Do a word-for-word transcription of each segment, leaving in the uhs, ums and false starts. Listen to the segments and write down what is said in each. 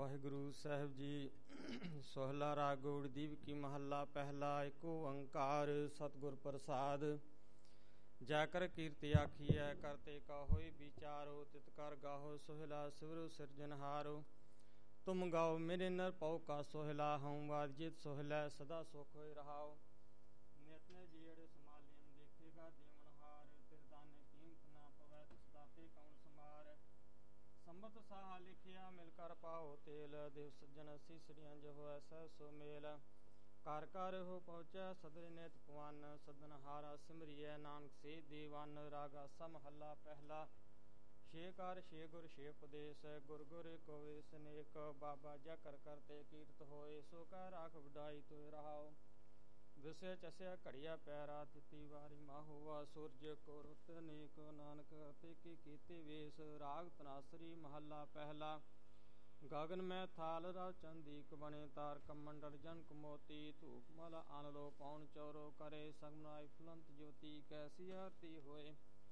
ਵਾਹਿਗੁਰੂ ਸਾਹਿਬ ਜੀ। ਸੋਹਲਾ ਰਾਗ ਗੌੜੀ ਦੀਪਕੀ ਮਹੱਲਾ ਪਹਿਲਾ। ਏਕ ਓੰਕਾਰ ਸਤਿਗੁਰ ਪ੍ਰਸਾਦ। ਜੈ ਕਰ ਕੀਰਤੀ ਆਖੀਐ ਕਰਤੇ ਕਾ ਹੋਈ ਵਿਚਾਰੋ। ਤਿਤ ਕਰ ਗਾਹੋ ਸੋਹਿਲਾ ਸਿਵਰੁ ਸਿਰਜਨਹਾਰੋ। ਤੁਮ ਗਾਓ ਮੇਰੇ ਨਰ ਪਉ ਕਾ ਸੋਹਿਲਾ। ਹਉ ਵਾਜਿਤ ਸੋਹਿਲਾ ਸਦਾ ਸੁਖ ਹੋਇ ਰਹਾਓ। ਨਿਤ ਨੇ ਜੀੜ ਸਮਾਲਿਮ ਦੇਖੇਗਾ ਦੇਵਨਹਾਰ। ਤਿਰ ਦਾਨੇ ਕੀਮਤ ਨਾ ਪਵੈ ਤਿਸ ਦਾਤੇ ਕੌਣ ਸਮਾਰ। ਸੰਬਤ ਸਾਹਾ ਲਿਖਿਆ ਮਿਲ ਕਰ ਪਾਓ ਤੇਲ। ਦੇਵ ਸੱਜਣ ਸੀਸੜੀਆਂ ਜੋ ਹੋਇ ਸਹਿ ਸੋ ਮੇਲ। ਘਰ ਘਰ ਹੋ ਪਹੁੰਚੈ ਸਦਰੇ ਨੇਤ ਪਵਨ। ਸਦਨਹਾਰਾ ਸਿਮਰਿਐ ਨਾਨਕ ਸੇ ਦੀਵਾਨ। ਰਾਗਾ ਸਾ ਮਹੱਲਾ ਪਹਿਲਾ। ਛੇ ਕਾਰ ਛੇ ਗੁਰ ਛੇ ਉਪਦੇਸ਼। ਗੁਰ ਗੁਰ ਏਕੋ ਵੇਸ ਅਨੇਕ। ਬਾਬਾ ਜਾ ਕਰ ਕਰਤੇ ਕੀਰਤ ਹੋਏ। ਸੋ ਕਹਿ ਰਾਖ ਵਡਾਈ ਤੋਇ ਰਹਾਓ। ਵਿਸੇ ਚਸਿਆ ਘੜੀਆ ਪੈਰਾ। ਤਿਤੀ ਵਾਰੀ ਮਾਹੁਆ ਸੂਰਜ ਕੋ ਰੁੱਤ ਅਨੇਕ। ਨਾਨਕ ਅਤੇ ਕੀ ਕੀਤੇ ਵੇਸ। ਰਾਗ ਤਨਾਸਰੀ ਮਹੱਲਾ ਪਹਿਲਾ। ਗਗਨ ਮੈਂ ਥਾਲ ਰਵ ਚੰਦੀਕ ਬਣੇ। ਤਾਰ ਕਮੰਡਲ ਜਨਕ ਮੋਤੀ। ਧੂਪ ਮਲ ਆਨਲੋ ਪੌਣ ਚੌਰੋ ਕਰੇ। ਸਗਨਾਈ ਫੁਲੰਤ ਜੋਤੀ ਕੈਸੀ ਆਰਤੀ ਹੋਏ।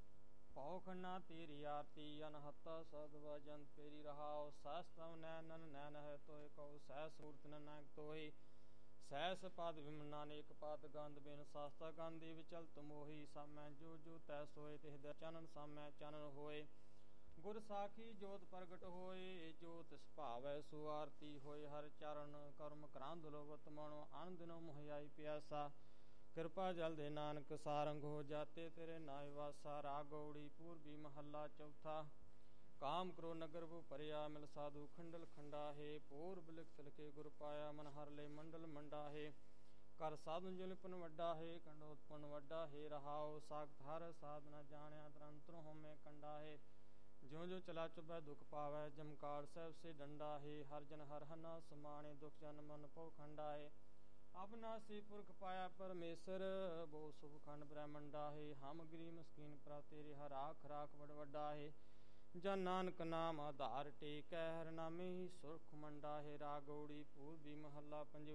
ਭਉ ਖੰਨਾ ਤੇਰੀ ਆਰਤੀ ਅਨਹਤਾ ਸਦਵਾ ਜੰਤ ਤੇਰੀ ਰਹਾਓ। ਸਹਸ ਤਵ ਨੈਨਨ ਨੈਨ ਹੈ ਤੋਏ ਕਉ। ਸਹਸ ਮੂਰਤ ਨਾਨਕ ਤੋਏ। ਸਹਿਸ ਪਦ ਵਿਮ ਨਾਨਕ ਪਦ ਗੰਧ ਬਿਨ ਸਾਸਤਾ ਗੰਧੀ ਵਿਚਲਤ ਮੋਹੀ। ਸਾਮੈ ਜੋ ਜੋ ਤੈ ਸੋਏ ਤਿਹ ਚਨਨ ਸਾਮੈ ਚਨਨ ਹੋਏ। ਗੁਰ ਸਾਖੀ ਜੋਤ ਪ੍ਰਗਟ ਹੋਏ। ਜੋ ਤਿਸ ਭਾਵੈ ਸੋ ਆਰਤੀ ਹੋਏ। ਹਰ ਚਰਨ ਕਰਮ ਕਰਾਂਦ ਲੋਵਤ ਮਨੋ। ਅਨ ਦਿਨੋ ਮੁਹਿਆਈ ਪਿਆਸਾ। ਕਿਰਪਾ ਜਲ ਦੇ ਨਾਨਕ ਸਾਰੰਗ ਹੋ ਜਾਤੇ ਤੇਰੇ ਨਾਇ ਵਾਸਾ। ਰਾਗ ਗੌੜੀ ਪੂਰਬੀ ਮਹੱਲਾ ਚੌਥਾ। ਕਾਮ ਕਰੋ ਨਗਰ ਵੋ ਭਰਿਆ। ਮਿਲ ਸਾਧੂ ਖੰਡਲ ਖੰਡਾਹੇ। ਪੂਰਬ ਲਿਖ ਤਿਲਕੇ ਗੁਰ ਪਾਇਆ। ਮਨ ਹਰ ਲੈ ਮੰਡਲ ਮੰਡਾਹੇ। ਕਰ ਸਾਧੂ ਜੁਲਿਪਨ ਵੱਡਾ ਹੈ। ਕੰਡੋਤਪਨ ਵੱਡਾ ਹੈ ਰਹਾਓ। ਸਾਖਤ ਹਰ ਸਾਧਨਾ ਜਾਣਿਆ। ਤਰੰਤਰ ਹੋਮੇ ਕੰਡਾਹੇ। ਜਿਉ ਜਿਉ ਚਲਾ ਚੁਬੈ ਦੁਖ ਪਾਵੈ। ਜਮਕਾਰ ਸਾਹਿਬ ਸੇ ਡੰਡਾ ਹੈ। ਹਰ ਜਨ ਹਰ ਹਨਾ ਸਮਾਣੇ। ਦੁਖ ਜਨ ਮਨ ਪਉ ਖੰਡਾ ਹੈ। ਅਬਨਾਸੀ ਪੁਰਖ ਪਾਇਆ ਪਰਮੇਸ਼ਰ। ਬਹੁ ਸੁਭ ਖੰਡ ਬ੍ਰਹਮੰਡਾ ਹੈ। ਹਮ ਗਰੀਬ ਮਸਕੀਨ ਪ੍ਰਭ ਤੇਰੇ। ਹਰ ਰਾਖ ਰਾਖ ਵਡ ਵੱਡਾ ਹੈ। ਜਨ ਨਾਨਕ ਨਾਮ ਆਧਾਰ ਟੇਕੈ। ਹਰ ਨਾਮੇ ਹੀ ਸੁਰਖ ਮੰਡਾ ਹੈ। ਰਾਗ ਗੌੜੀ ਪੂਰਬੀ ਮਹੱਲਾ ਪੰਜਵਾ।